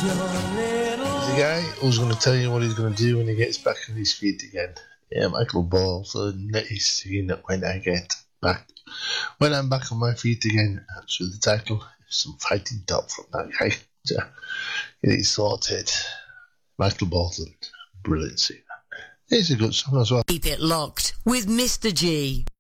He's the guy who's going to tell you what he's going to do when he gets back on his feet again. Yeah, Michael Bolton is saying that when I'm back on my feet again. That's with the title. Some fighting top from that guy. So, get it sorted. Michael Bolton, brilliant singer. It's a good song as well. Keep it locked with Mr. G.